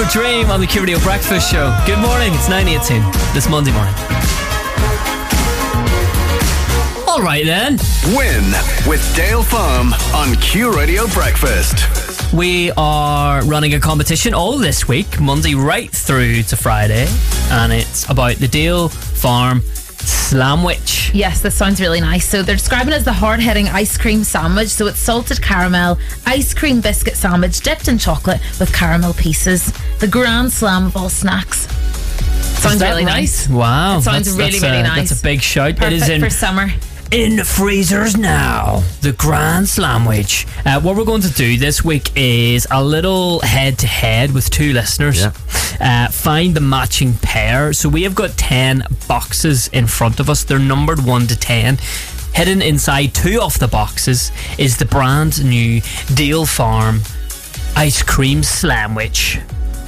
Dream on the Q Radio Breakfast Show. Good morning, it's 9:18 this Monday morning. Alright then. Win with Dale Farm on Q Radio Breakfast. We are running a competition all this week, Monday right through to Friday, and it's about the Dale Farm Slamwich. Yes, this sounds really nice. So they're describing it as the hard-hitting ice cream sandwich. So it's salted caramel, ice cream biscuit sandwich dipped in chocolate with caramel pieces. The grand slam of all snacks. Sounds really nice. Wow. It sounds really nice. That's a big shout. Perfect it is in for summer. In the freezers now, the Grand Slamwich. What we're going to do this week is a little head-to-head with two listeners. Find the matching pair. So we have got 10 boxes in front of us. They're numbered 1 to 10. Hidden inside 2 of the boxes is the brand new Dale Farm Ice Cream Slamwich.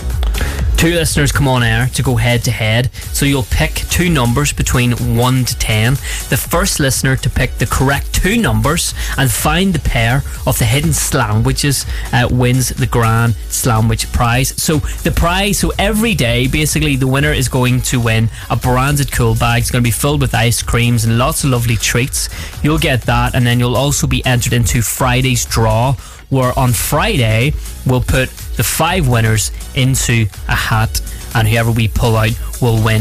2 listeners come on air to go head to head. So you'll pick 2 numbers between 1 to 10. The first listener to pick the correct 2 numbers and find the pair of the hidden slamwiches wins the Grand Slamwich prize. So the prize, so every day, basically the winner is going to win a branded cool bag. It's going to be filled with ice creams and lots of lovely treats. You'll get that, and then you'll also be entered into Friday's draw, where on Friday we'll put the 5 winners into a hat, and whoever we pull out will win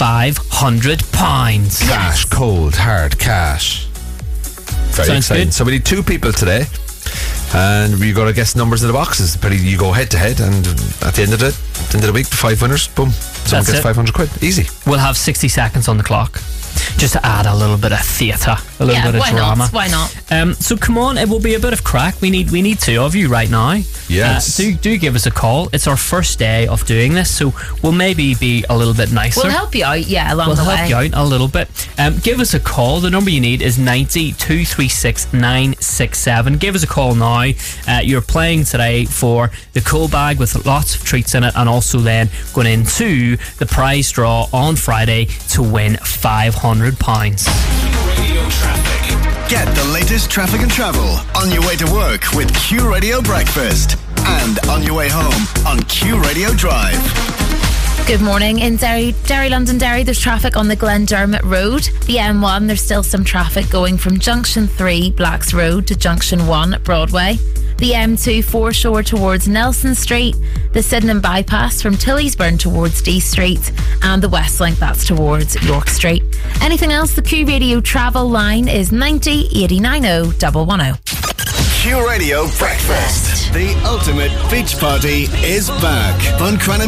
£500. Cash, cold, hard cash. Very Sounds exciting. good. So we need 2 people today, and we got to guess numbers of the boxes. But you go head to head, and at the end of the week, the 5 winners, boom, someone gets £500. Easy. We'll have 60 seconds on the clock, just to add a little bit of theatre, a little bit of drama. Why not? So come on, it will be a bit of crack. We need 2 of you right now. Yes. Do give us a call. It's our first day of doing this, so we'll maybe be a little bit nicer. We'll help you out, along the way. We'll help you out a little bit. Give us a call. The number you need is 90 236 967. Give us a call now. You're playing today for the cool bag with lots of treats in it, and also then going into the prize draw on Friday to win £500. Radio traffic. Get the latest traffic and travel on your way to work with Q Radio Breakfast, and on your way home on Q Radio Drive. Good morning. In Derry, London Derry, there's traffic on the Glendermot Road. The M1, there's still some traffic going from Junction 3 Blacks Road to Junction 1 Broadway. The M2 foreshore towards Nelson Street, the Sydenham bypass from Tillysburn towards D Street, and the Westlink, that's towards York Street. Anything else? The Q Radio travel line is 90 89 110. Q Radio Breakfast. The ultimate beach party is back. Buncrana